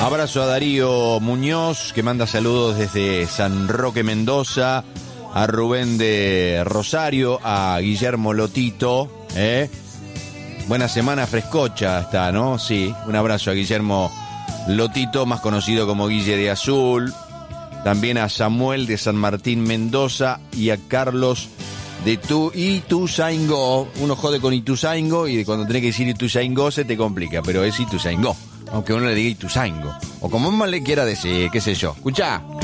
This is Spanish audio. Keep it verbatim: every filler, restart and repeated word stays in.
Abrazo a Darío Muñoz, que manda saludos desde San Roque, Mendoza. A Rubén de Rosario, a Guillermo Lotito, ¿eh? Buena semana frescocha está, ¿no? Sí, un abrazo a Guillermo Lotito, más conocido como Guille de Azul. También a Samuel de San Martín, Mendoza, y a Carlos de tu Ituzaingó. Uno jode con Ituzaingó y cuando tenés que decir Ituzaingó se te complica, pero es Ituzaingó, aunque uno le diga Ituzaingó, o como más le quiera decir, qué sé yo. Escuchá.